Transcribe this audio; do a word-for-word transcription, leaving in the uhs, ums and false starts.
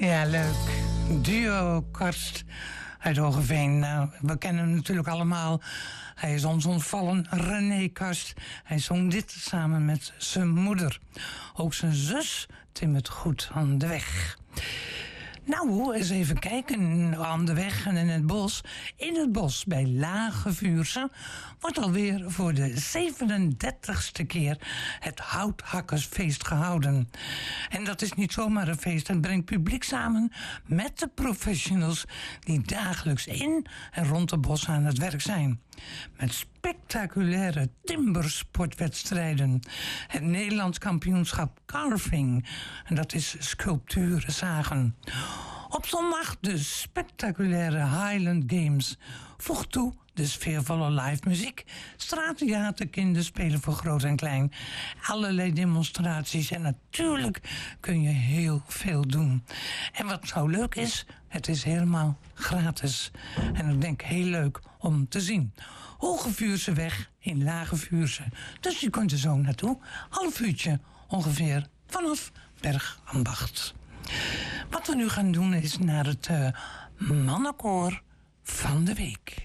Ja, leuk. Duo Karst uit Hoogeveen. Nou, we kennen hem natuurlijk allemaal. Hij is ons ontvallen, René Karst. Hij zong dit samen met zijn moeder. Ook zijn zus timmert goed aan de weg. Nou, eens even kijken. Aan de weg en in het bos. In het bos bij Lage Vuursche wordt alweer voor de zevenendertigste keer het Houthakkersfeest gehouden. En dat is niet zomaar een feest. Het brengt publiek samen met de professionals die dagelijks in en rond het bos aan het werk zijn. Met spectaculaire timbersportwedstrijden. Het Nederlands kampioenschap carving. En dat is sculpturen zagen. Op zondag de spectaculaire Highland Games. Voeg toe de sfeervolle live muziek. Straattheater, kinderspelen voor groot en klein. Allerlei demonstraties. En natuurlijk kun je heel veel doen. En wat zo leuk is, het is helemaal gratis. En ik denk heel leuk om te zien. Hoge Vuurseweg in Lage Vuursche. Dus je kunt er zo naartoe. Half uurtje ongeveer vanaf Bergambacht. Wat we nu gaan doen is naar het uh, mannenkoor van de week.